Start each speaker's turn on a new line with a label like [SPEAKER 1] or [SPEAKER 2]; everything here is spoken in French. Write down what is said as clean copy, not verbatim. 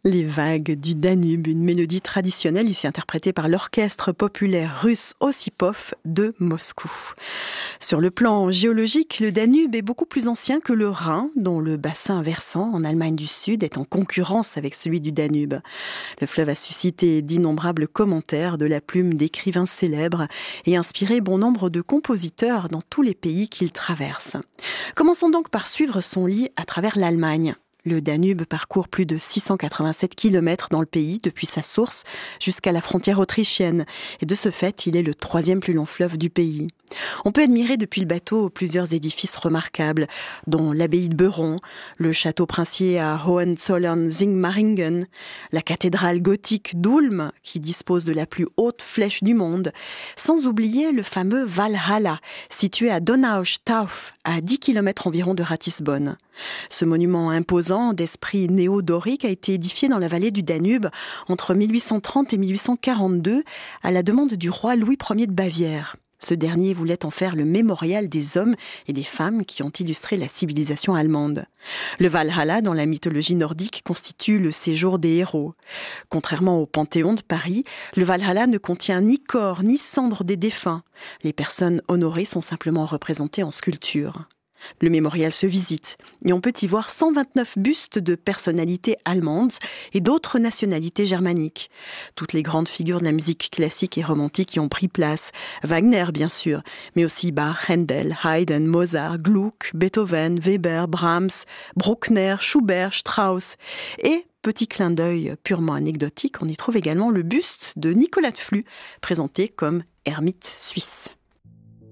[SPEAKER 1] Les vagues du Danube, une mélodie traditionnelle ici interprétée par l'orchestre populaire russe Ossipov de Moscou. Sur le plan géologique, le Danube est beaucoup plus ancien que le Rhin, dont le bassin versant en Allemagne du Sud est en concurrence avec celui du Danube. Le fleuve a suscité d'innombrables commentaires de la plume d'écrivains célèbres et inspiré bon nombre de compositeurs dans tous les pays qu'il traverse. Commençons donc par suivre son lit à travers l'Allemagne. Le Danube parcourt plus de 687 km dans le pays, depuis sa source jusqu'à la frontière autrichienne. Et de ce fait, il est le troisième plus long fleuve du pays. On peut admirer depuis le bateau plusieurs édifices remarquables, dont l'abbaye de Beuron, le château princier à Hohenzollern-Sigmaringen, la cathédrale gothique d'Ulm, qui dispose de la plus haute flèche du monde, sans oublier le fameux Walhalla, situé à Donaustauf, à 10 km environ de Ratisbonne. Ce monument imposant d'esprit néo-dorique a été édifié dans la vallée du Danube entre 1830 et 1842 à la demande du roi Louis Ier de Bavière. Ce dernier voulait en faire le mémorial des hommes et des femmes qui ont illustré la civilisation allemande. Le Walhalla, dans la mythologie nordique, constitue le séjour des héros. Contrairement au Panthéon de Paris, le Walhalla ne contient ni corps ni cendres des défunts. Les personnes honorées sont simplement représentées en sculpture. Le mémorial se visite et on peut y voir 129 bustes de personnalités allemandes et d'autres nationalités germaniques. Toutes les grandes figures de la musique classique et romantique y ont pris place. Wagner, bien sûr, mais aussi Bach, Händel, Haydn, Mozart, Gluck, Beethoven, Weber, Brahms, Bruckner, Schubert, Strauss. Et, petit clin d'œil purement anecdotique, on y trouve également le buste de Nicolas de Flue, présenté comme ermite suisse.